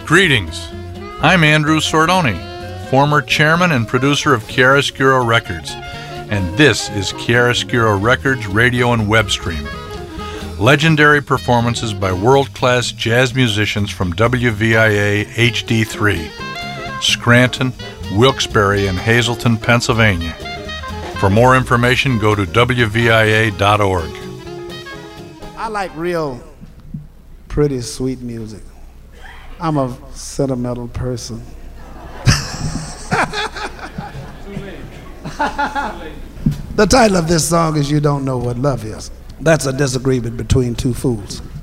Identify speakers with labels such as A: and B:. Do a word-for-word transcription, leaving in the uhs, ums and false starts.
A: Greetings. I'm Andrew Sordoni, former chairman and producer of Chiaroscuro Records, and this is Chiaroscuro Records radio and web stream. Legendary performances by world-class jazz musicians from W V I A H D three, Scranton, Wilkes-Barre, and Hazleton, Pennsylvania. For more information, go to W V I A dot org.
B: I like real pretty, sweet music. I'm a sentimental person. The title of this song is You Don't Know What Love Is. That's a disagreement between two fools.